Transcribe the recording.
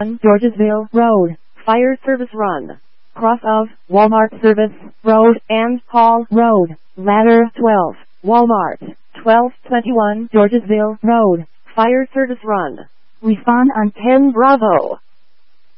Georgesville Road, Fire Service Run. Cross of Walmart Service Road and Hall Road, Ladder 12, Walmart, 1221 Georgesville Road, Fire Service Run. Respond on 10 Bravo.